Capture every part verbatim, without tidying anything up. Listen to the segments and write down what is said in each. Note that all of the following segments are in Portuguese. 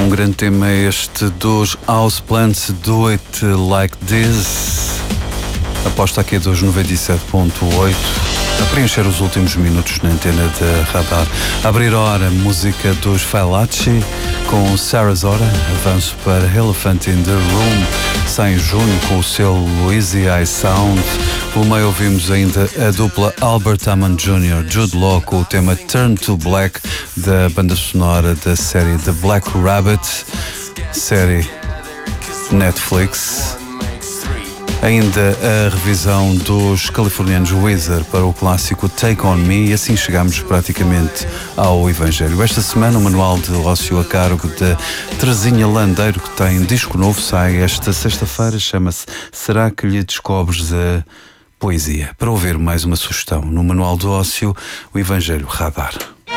grande tema este dos Houseplants, Do It Like This. Aposta aqui dos noventa e sete ponto oito a preencher os últimos minutos na antena de Radar. Abrir a hora, música dos Failacci com Sarah Zora. Avanço para Elephant in the Room, sai em junho com o seu Easy Eye Sound. Pelo meio ouvimos ainda a dupla Albert Hammond júnior Jude Law com o tema Turn to Black da banda sonora da série The Black Rabbit, série Netflix. Ainda a revisão dos californianos Weezer para o clássico Take On Me, e assim chegamos praticamente ao Evangelho. Esta semana o manual de ócio a cargo de Terezinha Landeiro, que tem disco novo, sai esta sexta-feira, chama-se Será que lhe descobres a poesia? Para ouvir mais uma sugestão no manual do ócio, o Evangelho Radar.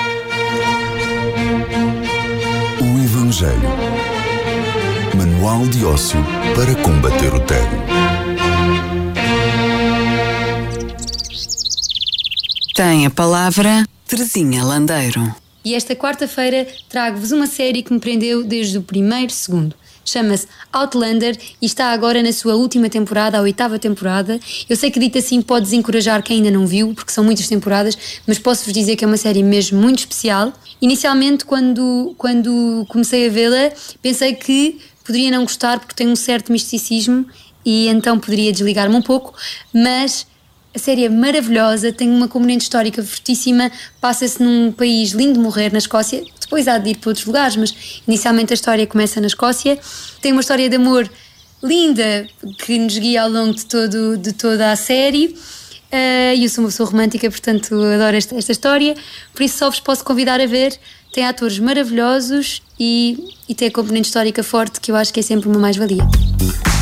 O Evangelho, manual de ócio para combater o tédio. Tem a palavra Terezinha Landeiro. E esta quarta-feira trago-vos uma série que me prendeu desde o primeiro segundo. Chama-se Outlander e está agora na sua última temporada, a oitava temporada. Eu sei que dito assim pode desencorajar quem ainda não viu, porque são muitas temporadas, mas posso-vos dizer que é uma série mesmo muito especial. Inicialmente, quando, quando comecei a vê-la, pensei que poderia não gostar porque tem um certo misticismo e então poderia desligar-me um pouco, mas a série é maravilhosa, tem uma componente histórica fortíssima, passa-se num país lindo de morrer, na Escócia, depois há de ir para outros lugares, mas inicialmente a história começa na Escócia. Tem uma história de amor linda que nos guia ao longo de, todo, de toda a série. E uh, eu sou uma pessoa romântica, portanto adoro esta, esta história, por isso só vos posso convidar a ver. Tem atores maravilhosos e, e tem a componente histórica forte, que eu acho que é sempre uma mais-valia.